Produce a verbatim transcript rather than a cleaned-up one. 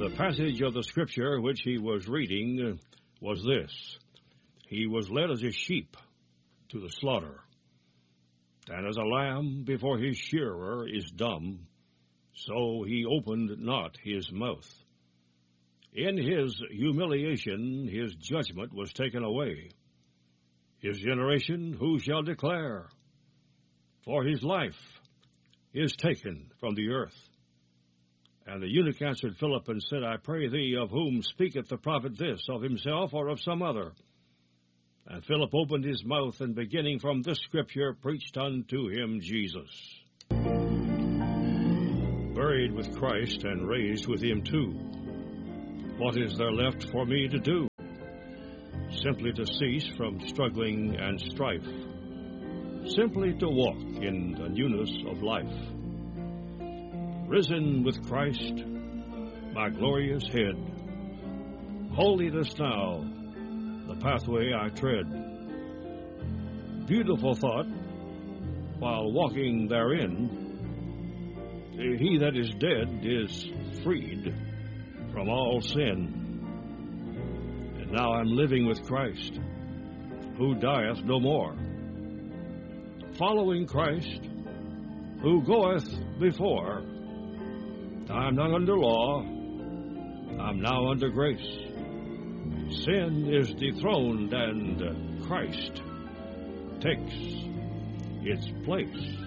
The passage of the Scripture which he was reading was this: He was led as a sheep to the slaughter, and as a lamb before his shearer is dumb, so he opened not his mouth. In his humiliation his judgment was taken away. His generation who shall declare? For his life is taken from the earth. And the eunuch answered Philip and said, I pray thee, of whom speaketh the prophet this, of himself or of some other? And Philip opened his mouth, and beginning from this scripture, preached unto him Jesus. Buried with Christ and raised with him too, what is there left for me to do? Simply to cease from struggling and strife, simply to walk in the newness of life. Risen with Christ, my glorious head, holiness now, the pathway I tread. Beautiful thought, while walking therein, he that is dead is freed from all sin. And now I'm living with Christ, who dieth no more, following Christ, who goeth before. I'm not under law, I'm now under grace. Sin is dethroned, and Christ takes its place.